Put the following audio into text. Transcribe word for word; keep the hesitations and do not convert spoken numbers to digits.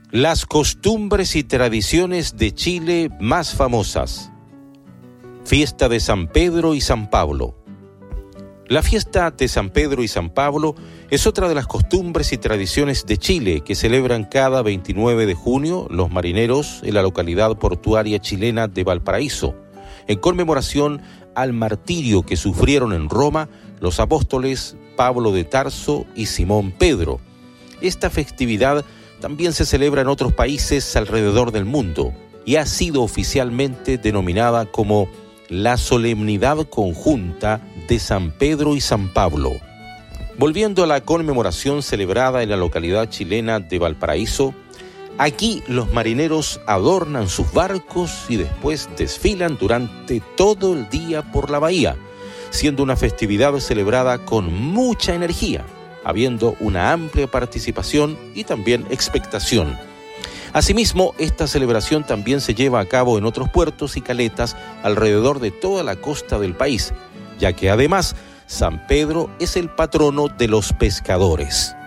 Las costumbres y tradiciones de Chile más famosas. Fiesta de San Pedro y San Pablo. La fiesta de San Pedro y San Pablo es otra de las costumbres y tradiciones de Chile que celebran cada veintinueve de junio los marineros en la localidad portuaria chilena de Valparaíso, en conmemoración al martirio que sufrieron en Roma los apóstoles Pablo de Tarso y Simón Pedro. Esta festividad también se celebra en otros países alrededor del mundo y ha sido oficialmente denominada como la Solemnidad Conjunta de San Pedro y San Pablo. Volviendo a la conmemoración celebrada en la localidad chilena de Valparaíso, aquí los marineros adornan sus barcos y después desfilan durante todo el día por la bahía, siendo una festividad celebrada con mucha energía, habiendo una amplia participación y también expectación. Asimismo, esta celebración también se lleva a cabo en otros puertos y caletas alrededor de toda la costa del país, ya que además San Pedro es el patrono de los pescadores.